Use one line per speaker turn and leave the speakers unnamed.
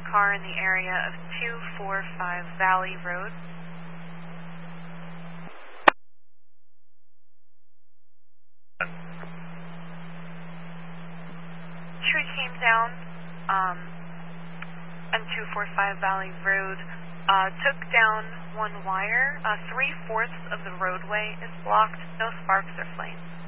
car in the area of 245 Valley Road. Tree came down on 245 Valley Road, took down one wire. 3/4 of the roadway is blocked. No sparks or flames.